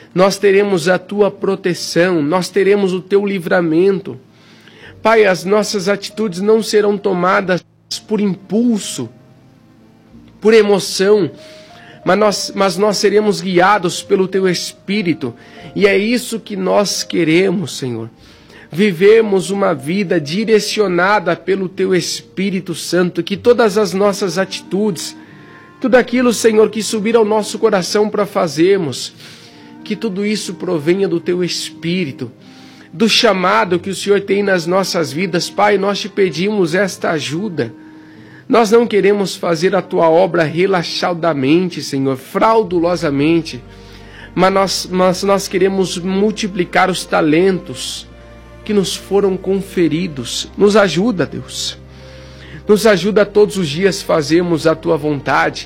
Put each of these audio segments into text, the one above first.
nós teremos a tua proteção, nós teremos o teu livramento. Pai, as nossas atitudes não serão tomadas por impulso, por emoção, mas nós seremos guiados pelo teu Espírito, e é isso que nós queremos, Senhor. Vivemos uma vida direcionada pelo teu Espírito Santo, que todas as nossas atitudes, tudo aquilo, Senhor, que subir ao nosso coração para fazermos, que tudo isso provenha do teu Espírito, do chamado que o Senhor tem nas nossas vidas. Pai, nós te pedimos esta ajuda. Nós não queremos fazer a tua obra relaxadamente, Senhor, fraudulosamente, mas nós queremos multiplicar os talentos que nos foram conferidos. Nos ajuda, Deus. Nos ajuda a todos os dias fazermos a tua vontade.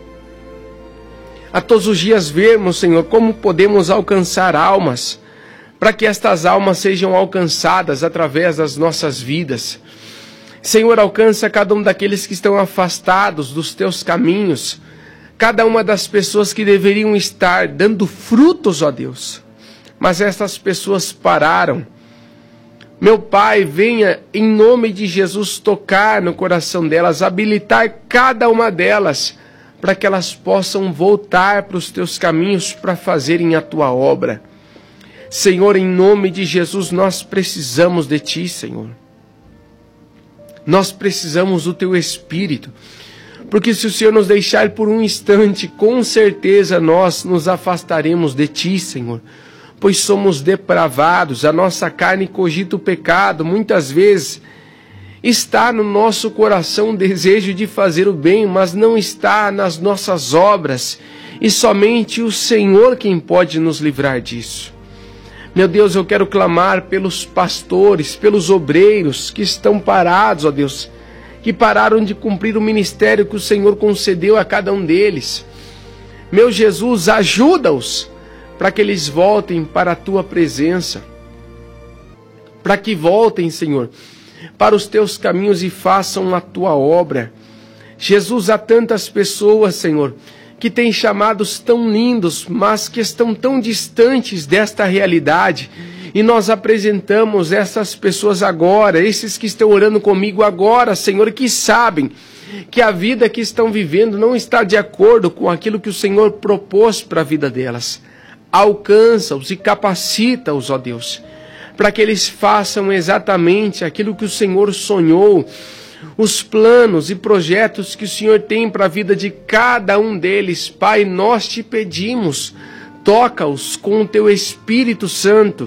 A todos os dias vermos, Senhor, como podemos alcançar almas, para que estas almas sejam alcançadas através das nossas vidas. Senhor, alcança cada um daqueles que estão afastados dos teus caminhos, cada uma das pessoas que deveriam estar dando frutos, ó Deus, mas essas pessoas pararam. Meu Pai, venha em nome de Jesus tocar no coração delas, habilitar cada uma delas, para que elas possam voltar para os teus caminhos para fazerem a tua obra. Senhor, em nome de Jesus, nós precisamos de ti, Senhor. Nós precisamos do teu Espírito, porque se o Senhor nos deixar por um instante, com certeza nós nos afastaremos de ti, Senhor, pois somos depravados, a nossa carne cogita o pecado. Muitas vezes está no nosso coração o desejo de fazer o bem, mas não está nas nossas obras, e somente o Senhor quem pode nos livrar disso. Meu Deus, eu quero clamar pelos pastores, pelos obreiros que estão parados, ó Deus, que pararam de cumprir o ministério que o Senhor concedeu a cada um deles. Meu Jesus, ajuda-os para que eles voltem para a tua presença, para que voltem, Senhor, para os teus caminhos e façam a tua obra. Jesus, há tantas pessoas, Senhor, que têm chamados tão lindos, mas que estão tão distantes desta realidade, e nós apresentamos essas pessoas agora, esses que estão orando comigo agora, Senhor, que sabem que a vida que estão vivendo não está de acordo com aquilo que o Senhor propôs para a vida delas. Alcança-os e capacita-os, ó Deus, para que eles façam exatamente aquilo que o Senhor sonhou, os planos e projetos que o Senhor tem para a vida de cada um deles. Pai, nós te pedimos, toca-os com o teu Espírito Santo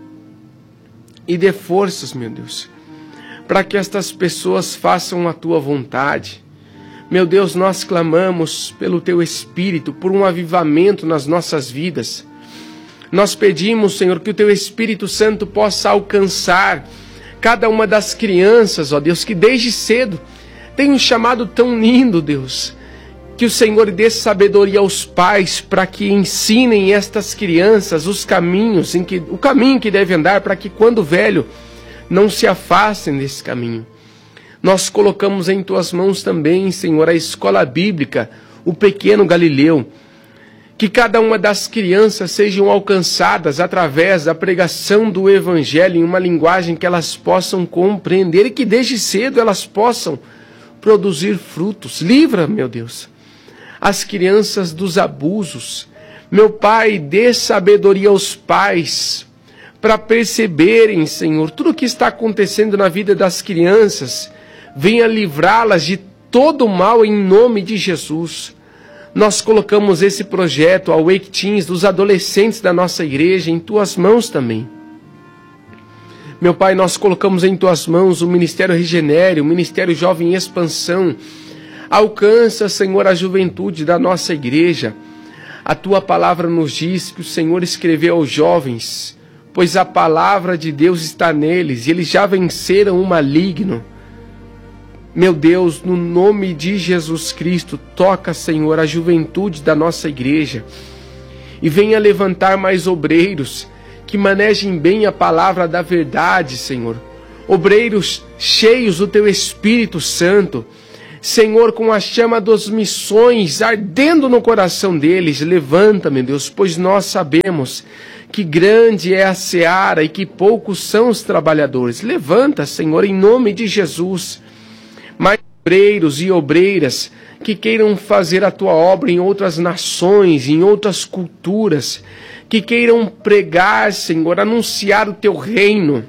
e dê forças, meu Deus, para que estas pessoas façam a tua vontade. Meu Deus, nós clamamos pelo teu Espírito, por um avivamento nas nossas vidas. Nós pedimos, Senhor, que o teu Espírito Santo possa alcançar cada uma das crianças, ó Deus, que desde cedo tem um chamado tão lindo, Deus, que o Senhor dê sabedoria aos pais para que ensinem estas crianças o caminho que deve andar, para que quando velho não se afastem desse caminho. Nós colocamos em tuas mãos também, Senhor, a escola bíblica, o pequeno Galileu, que cada uma das crianças sejam alcançadas através da pregação do Evangelho em uma linguagem que elas possam compreender e que desde cedo elas possam produzir frutos. Livra, meu Deus, as crianças dos abusos. Meu Pai, dê sabedoria aos pais para perceberem, Senhor, tudo o que está acontecendo na vida das crianças. Venha livrá-las de todo o mal em nome de Jesus. Nós colocamos esse projeto, a Wake Teens, dos adolescentes da nossa igreja, em tuas mãos também. Meu Pai, nós colocamos em tuas mãos o Ministério Regenere, o Ministério Jovem em Expansão. Alcança, Senhor, a juventude da nossa igreja. A tua palavra nos diz que o Senhor escreveu aos jovens, pois a palavra de Deus está neles, e eles já venceram o maligno. Meu Deus, no nome de Jesus Cristo, toca, Senhor, a juventude da nossa igreja e venha levantar mais obreiros que manejem bem a palavra da verdade, Senhor. Obreiros cheios do teu Espírito Santo. Senhor, com a chama das missões ardendo no coração deles, levanta, meu Deus, pois nós sabemos que grande é a seara e que poucos são os trabalhadores. Levanta, Senhor, em nome de Jesus, mais obreiros e obreiras que queiram fazer a tua obra em outras nações, em outras culturas, que queiram pregar, Senhor, anunciar o teu reino.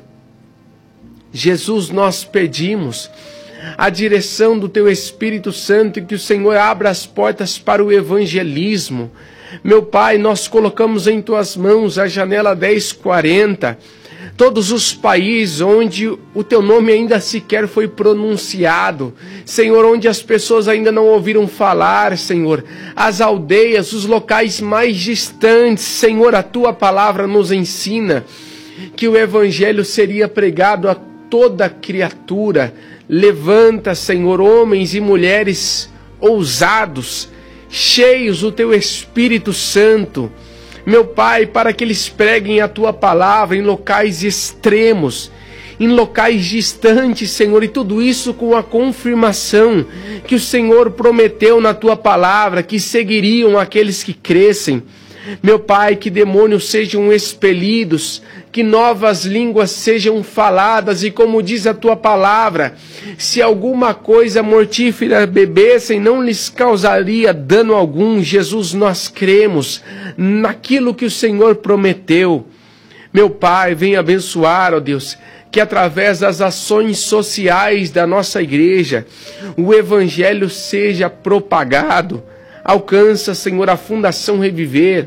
Jesus, nós pedimos a direção do teu Espírito Santo e que o Senhor abra as portas para o evangelismo. Meu Pai, nós colocamos em tuas mãos a janela 1040, todos os países onde o teu nome ainda sequer foi pronunciado, Senhor, onde as pessoas ainda não ouviram falar, Senhor, as aldeias, os locais mais distantes, Senhor, a tua palavra nos ensina que o evangelho seria pregado a toda criatura. Levanta, Senhor, homens e mulheres ousados, cheios do teu Espírito Santo, meu Pai, para que eles preguem a tua palavra em locais extremos, em locais distantes, Senhor, e tudo isso com a confirmação que o Senhor prometeu na tua palavra, que seguiriam aqueles que crescem. Meu Pai, que demônios sejam expelidos, que novas línguas sejam faladas, e como diz a tua palavra, se alguma coisa mortífera bebessem, não lhes causaria dano algum. Jesus, nós cremos naquilo que o Senhor prometeu. Meu Pai, venha abençoar, ó Deus, que através das ações sociais da nossa igreja, o evangelho seja propagado. Alcança, Senhor, a Fundação Reviver,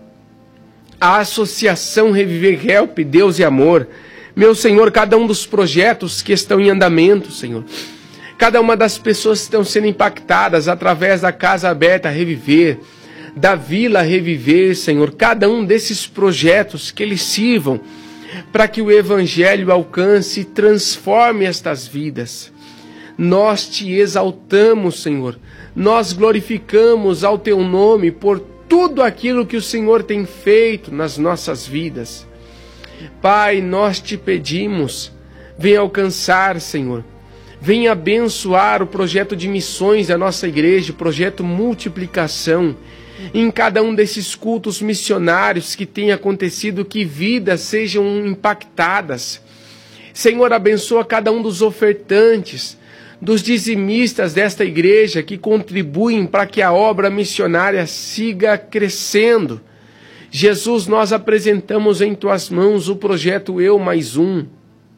a Associação Reviver Help, Deus e Amor. Meu Senhor, cada um dos projetos que estão em andamento, Senhor, cada uma das pessoas que estão sendo impactadas através da Casa Aberta Reviver, da Vila Reviver, Senhor, cada um desses projetos, que eles sirvam para que o Evangelho alcance e transforme estas vidas. Nós te exaltamos, Senhor, nós glorificamos ao teu nome por tudo aquilo que o Senhor tem feito nas nossas vidas. Pai, nós te pedimos, venha alcançar, Senhor, venha abençoar o projeto de missões da nossa igreja, o projeto Multiplicação, em cada um desses cultos missionários que tem acontecido, que vidas sejam impactadas. Senhor, abençoa cada um dos ofertantes, dos dizimistas desta igreja que contribuem para que a obra missionária siga crescendo. Jesus, nós apresentamos em tuas mãos o projeto Eu Mais Um,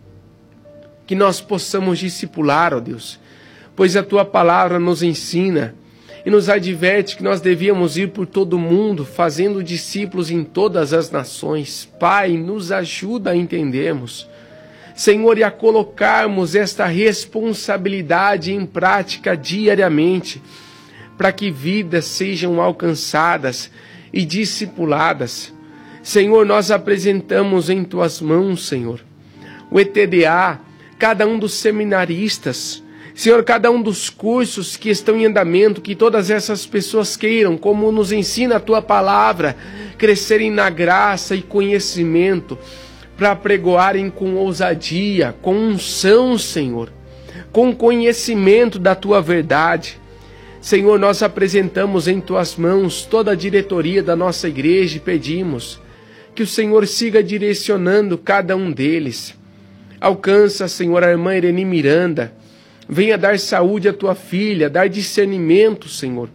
que nós possamos discipular, ó Deus, pois a tua palavra nos ensina e nos adverte que nós devíamos ir por todo o mundo, fazendo discípulos em todas as nações. Pai, nos ajuda a entendermos, Senhor, e a colocarmos esta responsabilidade em prática diariamente, para que vidas sejam alcançadas e discipuladas. Senhor, nós apresentamos em tuas mãos, Senhor, o ETDA, cada um dos seminaristas, Senhor, cada um dos cursos que estão em andamento, que todas essas pessoas queiram, como nos ensina a tua palavra, crescerem na graça e conhecimento, para pregoarem com ousadia, com unção, Senhor, com conhecimento da tua verdade. Senhor, nós apresentamos em tuas mãos toda a diretoria da nossa igreja e pedimos que o Senhor siga direcionando cada um deles. Alcança, Senhor, a irmã Irene Miranda, venha dar saúde à tua filha, dar discernimento, Senhor,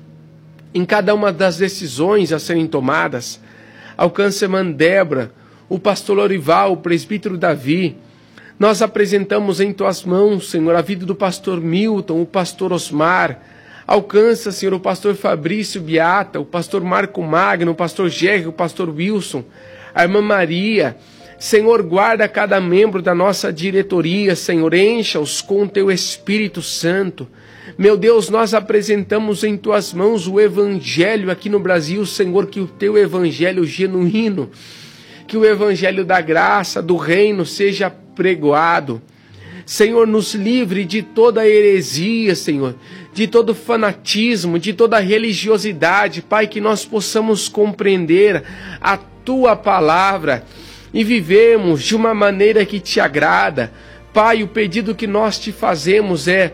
em cada uma das decisões a serem tomadas. Alcança a irmã Débora, o pastor Lorival, o presbítero Davi. Nós apresentamos em tuas mãos, Senhor, a vida do pastor Milton, o pastor Osmar. Alcança, Senhor, o pastor Fabrício Beata, o pastor Marco Magno, o pastor Jerry, o pastor Wilson, a irmã Maria. Senhor, guarda cada membro da nossa diretoria, Senhor, encha-os com o teu Espírito Santo. Meu Deus, nós apresentamos em tuas mãos o Evangelho aqui no Brasil, Senhor, que o teu Evangelho genuíno, que o Evangelho da graça, do reino seja pregoado. Senhor, nos livre de toda heresia, Senhor, de todo fanatismo, de toda religiosidade. Pai, que nós possamos compreender a tua palavra e vivemos de uma maneira que te agrada. Pai, o pedido que nós te fazemos é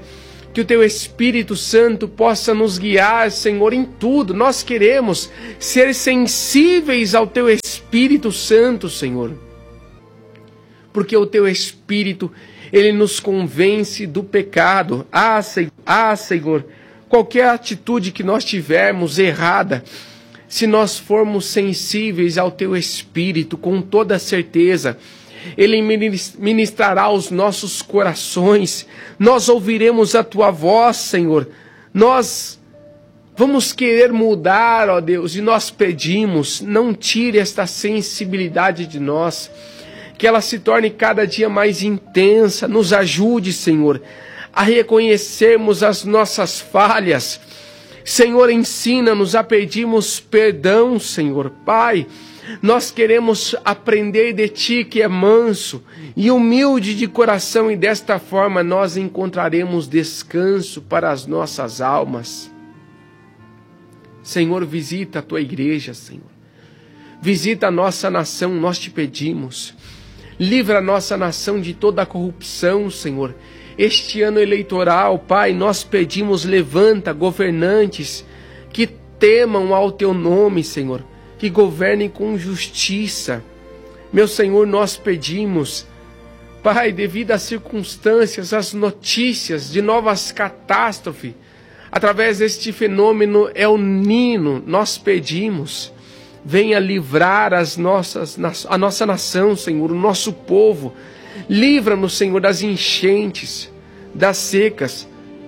Que o Teu Espírito Santo possa nos guiar, Senhor, em tudo. Nós queremos ser sensíveis ao Teu Espírito Santo, Senhor. Porque o Teu Espírito, Ele nos convence do pecado. Senhor, qualquer atitude que nós tivermos errada, se nós formos sensíveis ao Teu Espírito, com toda certeza, Ele ministrará aos nossos corações. Nós ouviremos a Tua voz, Senhor. Nós vamos querer mudar, ó Deus, e nós pedimos, não tire esta sensibilidade de nós, que ela se torne cada dia mais intensa. Nos ajude, Senhor, a reconhecermos as nossas falhas. Senhor, ensina-nos a pedirmos perdão, Senhor. Pai, nós queremos aprender de Ti, que é manso e humilde de coração, e desta forma nós encontraremos descanso para as nossas almas. Senhor, visita a Tua igreja, Senhor. Visita a nossa nação, nós te pedimos. Livra a nossa nação de toda a corrupção, Senhor. Este ano eleitoral, Pai, nós pedimos, levanta governantes que temam ao Teu nome, Senhor, que governem com justiça. Meu Senhor, nós pedimos, Pai, devido às circunstâncias, às notícias de novas catástrofes, através deste fenômeno El Niño, nós pedimos, venha livrar a nossa nação, Senhor, o nosso povo. Livra-nos, Senhor, das enchentes, das secas,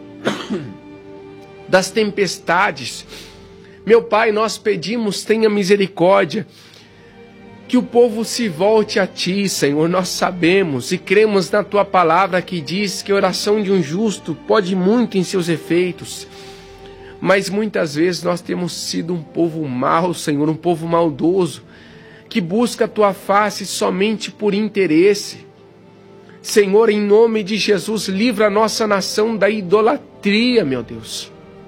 das tempestades. Meu Pai, nós pedimos, tenha misericórdia, que o povo se volte a Ti, Senhor. Nós sabemos e cremos na Tua palavra, que diz que a oração de um justo pode muito em seus efeitos. Mas muitas vezes nós temos sido um povo mau, Senhor, um povo maldoso, que busca a Tua face somente por interesse. Senhor, em nome de Jesus, livra a nossa nação da idolatria, meu Deus.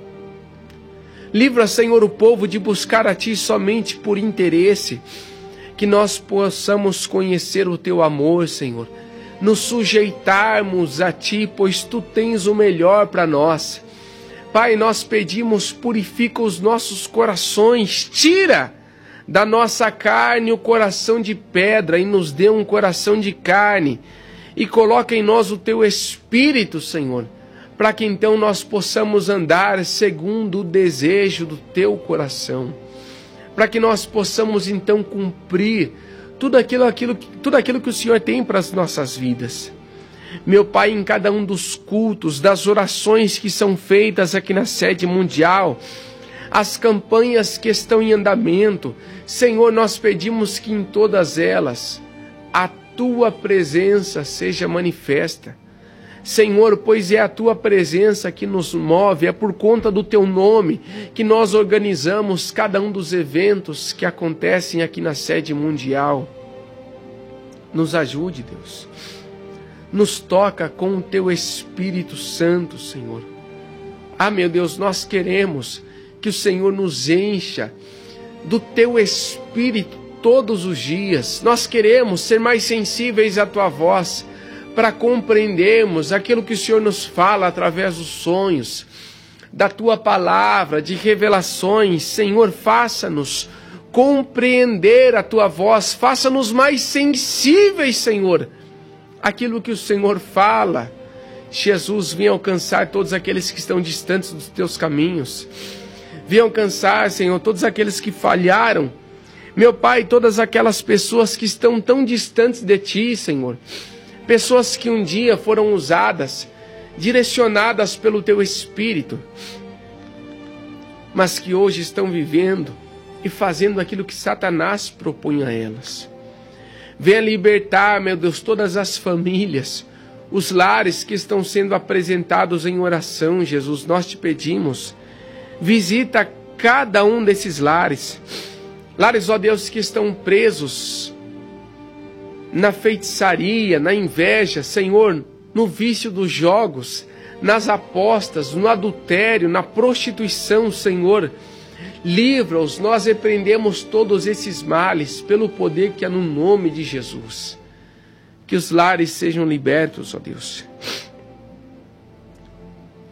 Livra, Senhor, o povo de buscar a Ti somente por interesse. Que nós possamos conhecer o Teu amor, Senhor. Nos sujeitarmos a Ti, pois Tu tens o melhor para nós. Pai, nós pedimos, purifica os nossos corações. Tira da nossa carne o coração de pedra e nos dê um coração de carne. E coloca em nós o Teu Espírito, Senhor, para que então nós possamos andar segundo o desejo do Teu coração. Para que nós possamos então cumprir tudo aquilo que o Senhor tem para as nossas vidas. Meu Pai, em cada um dos cultos, das orações que são feitas aqui na sede mundial, as campanhas que estão em andamento, Senhor, nós pedimos que em todas elas a Tua presença seja manifesta. Senhor, pois é a Tua presença que nos move, é por conta do Teu nome que nós organizamos cada um dos eventos que acontecem aqui na sede mundial. Nos ajude, Deus. Nos toca com o Teu Espírito Santo, Senhor. Meu Deus, nós queremos que o Senhor nos encha do Teu Espírito todos os dias. Nós queremos ser mais sensíveis à Tua voz, para compreendermos aquilo que o Senhor nos fala através dos sonhos, da Tua palavra, de revelações. Senhor, faça-nos compreender a Tua voz, faça-nos mais sensíveis, Senhor, aquilo que o Senhor fala. Jesus, vem alcançar todos aqueles que estão distantes dos Teus caminhos. Vem alcançar, Senhor, todos aqueles que falharam. Meu Pai, todas aquelas pessoas que estão tão distantes de Ti, Senhor. Pessoas que um dia foram usadas, direcionadas pelo Teu Espírito, mas que hoje estão vivendo e fazendo aquilo que Satanás propõe a elas. Venha libertar, meu Deus, todas as famílias, os lares que estão sendo apresentados em oração, Jesus. Nós te pedimos, visita cada um desses lares. Lares, ó Deus, que estão presos na feitiçaria, na inveja, Senhor, no vício dos jogos, nas apostas, no adultério, na prostituição, Senhor. Livra-os, nós repreendemos todos esses males pelo poder que há no nome de Jesus. Que os lares sejam libertos, ó Deus.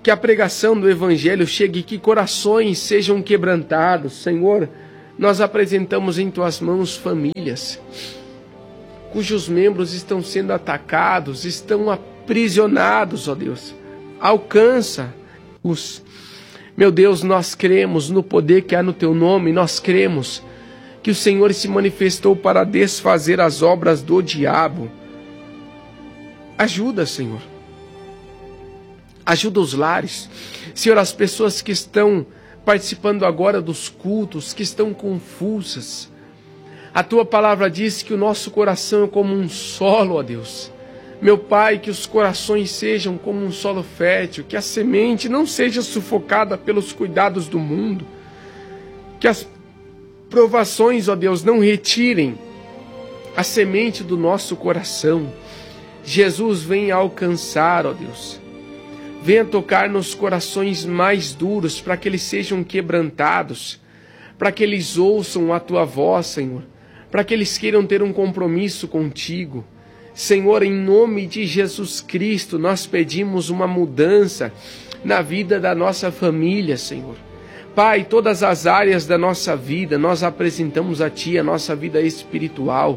que a pregação do Evangelho chegue, que corações sejam quebrantados. Senhor, nós apresentamos em Tuas mãos famílias cujos membros estão sendo atacados, estão aprisionados, ó Deus. Alcança-os. Meu Deus, nós cremos no poder que há no Teu nome, nós cremos que o Senhor se manifestou para desfazer as obras do diabo. Ajuda, Senhor. Ajuda os lares. Senhor, as pessoas que estão participando agora dos cultos, que estão confusas. A Tua palavra diz que o nosso coração é como um solo, ó Deus. Meu Pai, que os corações sejam como um solo fértil, que a semente não seja sufocada pelos cuidados do mundo, que as provações, ó Deus, não retirem a semente do nosso coração. Jesus, venha alcançar, ó Deus. Venha tocar nos corações mais duros, para que eles sejam quebrantados, para que eles ouçam a Tua voz, Senhor, para que eles queiram ter um compromisso contigo. Senhor, em nome de Jesus Cristo, nós pedimos uma mudança na vida da nossa família, Senhor. Pai, todas as áreas da nossa vida, nós apresentamos a Ti, a nossa vida espiritual.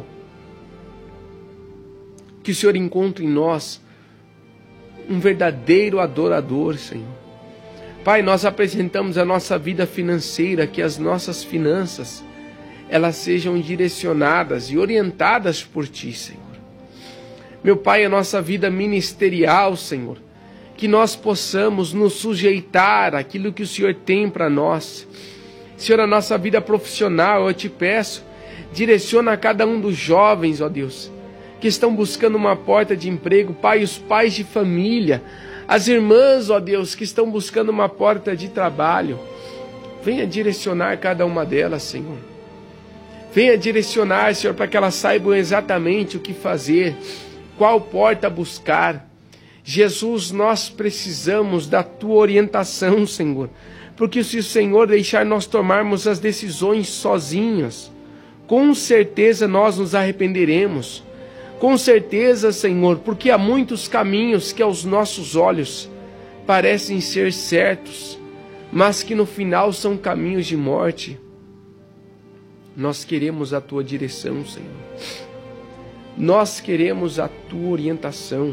Que o Senhor encontre em nós um verdadeiro adorador, Senhor. Pai, nós apresentamos a nossa vida financeira, que as nossas finanças, elas sejam direcionadas e orientadas por Ti, Senhor. Meu Pai, a nossa vida ministerial, Senhor, que nós possamos nos sujeitar àquilo que o Senhor tem para nós. Senhor, a nossa vida profissional, eu Te peço, direciona a cada um dos jovens, ó Deus, que estão buscando uma porta de emprego. Pai, os pais de família, as irmãs, ó Deus, que estão buscando uma porta de trabalho. Venha direcionar cada uma delas, Senhor. Venha direcionar, Senhor, para que elas saibam exatamente o que fazer, qual porta buscar. Jesus, nós precisamos da Tua orientação, Senhor, porque se o Senhor deixar nós tomarmos as decisões sozinhos, com certeza nós nos arrependeremos. Com certeza, Senhor, porque há muitos caminhos que aos nossos olhos parecem ser certos, mas que no final são caminhos de morte. Nós queremos a Tua direção, Senhor. Nós queremos a Tua orientação.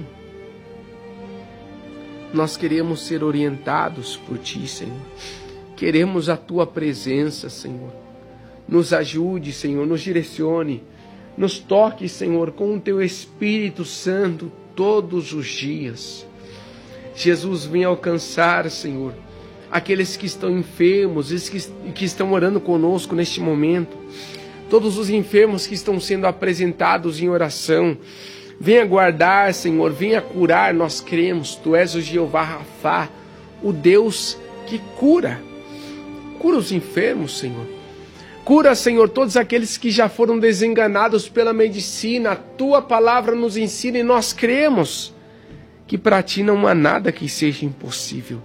Nós queremos ser orientados por Ti, Senhor. Queremos a Tua presença, Senhor. Nos ajude, Senhor, nos direcione. Nos toque, Senhor, com o Teu Espírito Santo todos os dias. Jesus, vem alcançar, Senhor, aqueles que estão enfermos e que estão orando conosco neste momento. Todos os enfermos que estão sendo apresentados em oração. Venha guardar, Senhor, venha curar. Nós cremos, Tu és o Jeová Rafá, o Deus que cura. Cura os enfermos, Senhor. Cura, Senhor, todos aqueles que já foram desenganados pela medicina. A Tua palavra nos ensina e nós cremos que para Ti não há nada que seja impossível.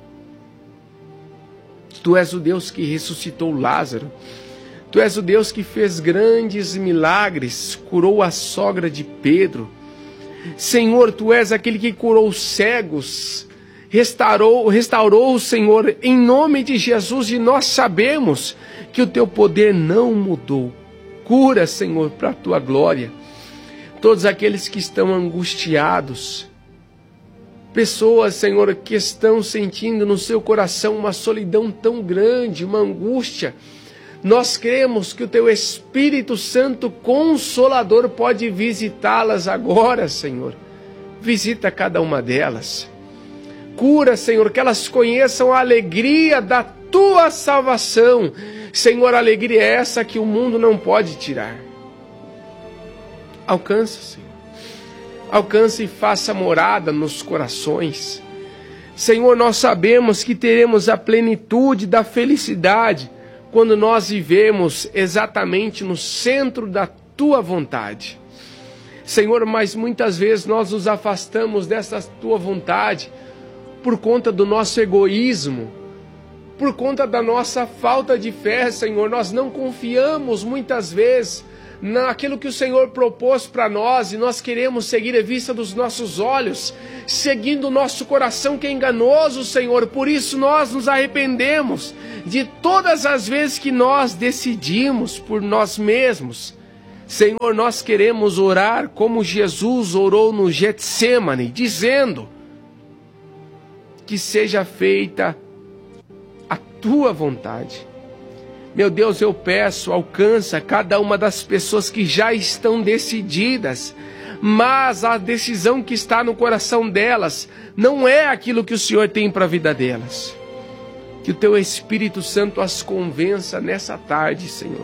Tu és o Deus que ressuscitou Lázaro. Tu és o Deus que fez grandes milagres, curou a sogra de Pedro. Senhor, Tu és aquele que curou os cegos, restaurou, Senhor, em nome de Jesus, e nós sabemos que o Teu poder não mudou. Cura, Senhor, para a Tua glória. Todos aqueles que estão angustiados, pessoas, Senhor, que estão sentindo no seu coração uma solidão tão grande, uma angústia, nós cremos que o Teu Espírito Santo Consolador pode visitá-las agora, Senhor. Visita cada uma delas. Cura, Senhor, que elas conheçam a alegria da Tua salvação. Senhor, a alegria é essa que o mundo não pode tirar. Alcança, Senhor. Alcance e faça morada nos corações. Senhor, nós sabemos que teremos a plenitude da felicidade quando nós vivemos exatamente no centro da Tua vontade. Senhor, mas muitas vezes nós nos afastamos dessa Tua vontade por conta do nosso egoísmo, por conta da nossa falta de fé, Senhor. Nós não confiamos muitas vezes naquilo que o Senhor propôs para nós, e nós queremos seguir a vista dos nossos olhos, seguindo o nosso coração que é enganoso, Senhor. Por isso nós nos arrependemos de todas as vezes que nós decidimos por nós mesmos. Senhor, nós queremos orar como Jesus orou no Getsêmani, dizendo: que seja feita a tua vontade. Meu Deus, eu peço, alcança cada uma das pessoas que já estão decididas, mas a decisão que está no coração delas não é aquilo que o Senhor tem para a vida delas. Que o teu Espírito Santo as convença nessa tarde, Senhor.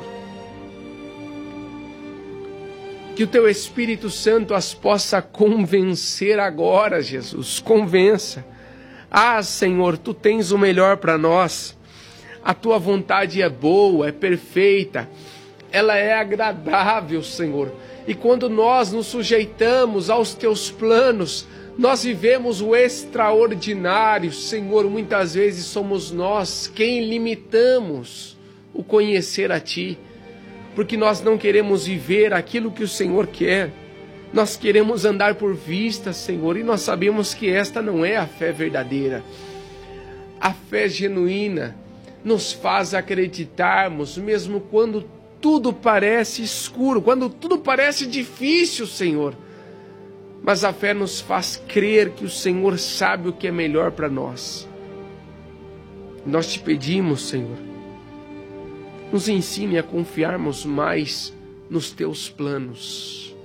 Que o teu Espírito Santo as possa convencer agora, Jesus. Convença. Ah, Senhor, tu tens o melhor para nós. A tua vontade é boa, é perfeita, ela é agradável, Senhor. E quando nós nos sujeitamos aos teus planos, nós vivemos o extraordinário, Senhor. Muitas vezes somos nós quem limitamos o conhecer a ti, porque nós não queremos viver aquilo que o Senhor quer. Nós queremos andar por vista, Senhor, e nós sabemos que esta não é a fé verdadeira. A fé genuína nos faz acreditarmos, mesmo quando tudo parece escuro, quando tudo parece difícil, Senhor. Mas a fé nos faz crer que o Senhor sabe o que é melhor para nós. Nós te pedimos, Senhor, nos ensine a confiarmos mais nos teus planos.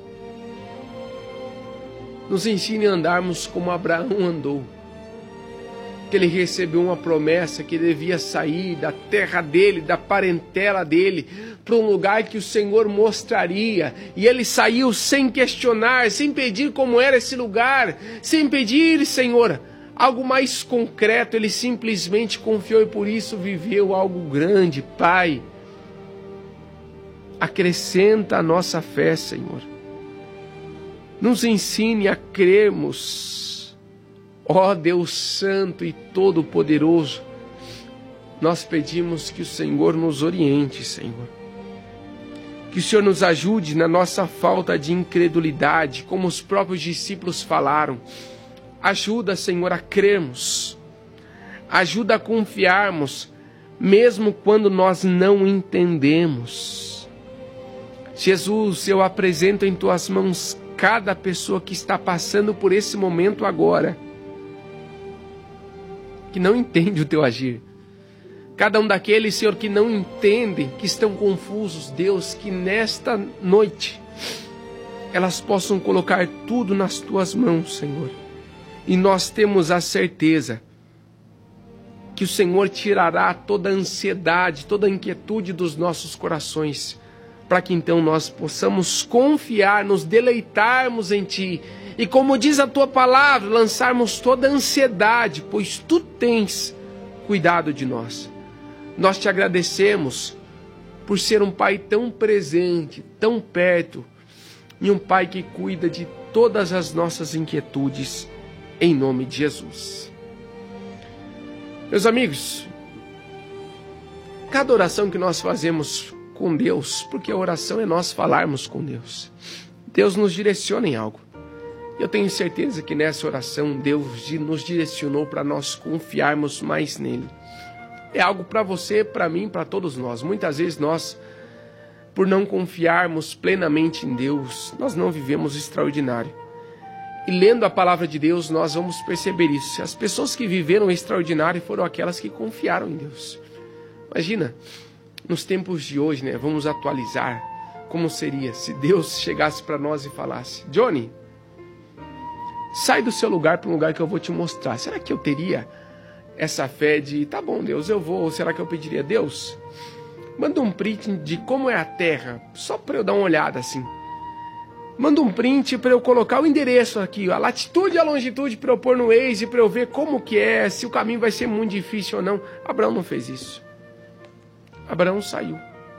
Nos ensine a andarmos como Abraão andou. Que ele recebeu uma promessa que devia sair da terra dele, da parentela dele, para um lugar que o Senhor mostraria. E ele saiu sem questionar, sem pedir como era esse lugar, sem pedir, Senhor, algo mais concreto. Ele simplesmente confiou e por isso viveu algo grande. Pai, acrescenta a nossa fé, Senhor. Nos ensine a crermos. Ó Deus Santo e Todo-Poderoso, nós pedimos que o Senhor nos oriente, Senhor. Que o Senhor nos ajude na nossa falta de incredulidade, como os próprios discípulos falaram. Ajuda, Senhor, a crermos. Ajuda a confiarmos, mesmo quando nós não entendemos. Jesus, eu apresento em Tuas mãos cada pessoa que está passando por esse momento agora, que não entende o Teu agir. Cada um daqueles, Senhor, que não entendem, que estão confusos, Deus, que nesta noite elas possam colocar tudo nas Tuas mãos, Senhor. E nós temos a certeza que o Senhor tirará toda a ansiedade, toda a inquietude dos nossos corações, para que então nós possamos confiar, nos deleitarmos em Ti. E como diz a Tua palavra, lançarmos toda a ansiedade, pois Tu tens cuidado de nós. Nós Te agradecemos por ser um Pai tão presente, tão perto, e um Pai que cuida de todas as nossas inquietudes, em nome de Jesus. Meus amigos, cada oração que nós fazemos com Deus, porque a oração é nós falarmos com Deus, Deus nos direciona em algo. Eu tenho certeza que nessa oração Deus nos direcionou para nós confiarmos mais nele. É algo para você, para mim, para todos nós. Muitas vezes nós, por não confiarmos plenamente em Deus, nós não vivemos o extraordinário. E lendo a palavra de Deus, nós vamos perceber isso. As pessoas que viveram o extraordinário foram aquelas que confiaram em Deus. Imagina, nos tempos de hoje, né? Vamos atualizar. Como seria se Deus chegasse para nós e falasse: Johnny, sai do seu lugar para um lugar que eu vou te mostrar. Será que eu teria essa fé de, tá bom, Deus, eu vou? Ou será que eu pediria, Deus, manda um print de como é a terra, só para eu dar uma olhada assim. Manda um print para eu colocar o endereço aqui, a latitude e a longitude, para eu pôr no Waze, para eu ver como que é, se o caminho vai ser muito difícil ou não. Abraão não fez isso. Abraão saiu.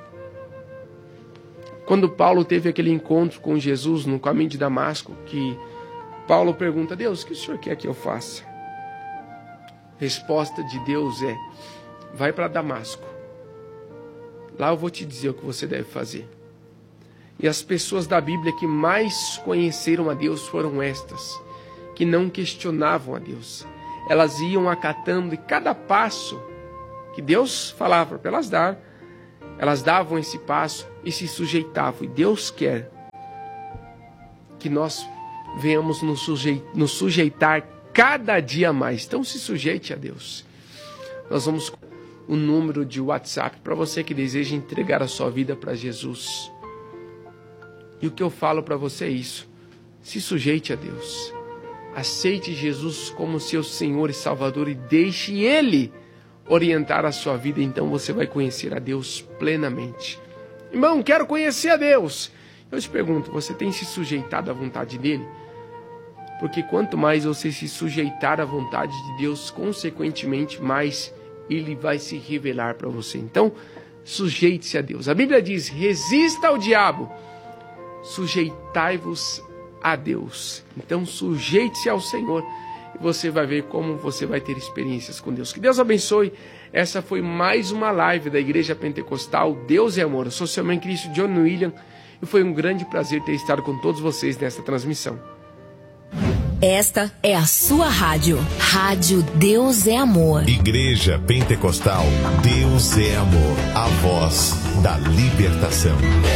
Quando Paulo teve aquele encontro com Jesus no caminho de Damasco, que Paulo pergunta: Deus, o que o Senhor quer que eu faça? Resposta de Deus é: vai para Damasco. Lá eu vou te dizer o que você deve fazer. E as pessoas da Bíblia que mais conheceram a Deus foram estas, que não questionavam a Deus. Elas iam acatando e cada passo que Deus falava para elas dar, elas davam esse passo e se sujeitavam. E Deus quer que nós venhamos nos sujeitar cada dia mais. Então se sujeite a Deus. Nós vamos com o número de WhatsApp para você que deseja entregar a sua vida para Jesus. E o que eu falo para você é isso. Se sujeite a Deus. Aceite Jesus como seu Senhor e Salvador e deixe Ele orientar a sua vida. Então você vai conhecer a Deus plenamente. Irmão, quero conhecer a Deus. Eu te pergunto, você tem se sujeitado à vontade dEle? Porque quanto mais você se sujeitar à vontade de Deus, consequentemente, mais Ele vai se revelar para você. Então, sujeite-se a Deus. A Bíblia diz, resista ao diabo, sujeitai-vos a Deus. Então, sujeite-se ao Senhor e você vai ver como você vai ter experiências com Deus. Que Deus abençoe. Essa foi mais uma live da Igreja Pentecostal Deus é Amor. Eu sou seu irmão em Cristo, John William, e foi um grande prazer ter estado com todos vocês nessa transmissão. Esta é a sua rádio. Rádio Deus é Amor. Igreja Pentecostal Deus é Amor. A voz da libertação.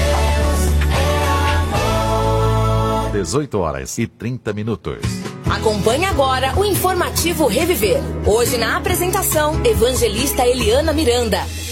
18h30. Acompanhe agora o informativo Reviver. Hoje na apresentação, evangelista Eliana Miranda.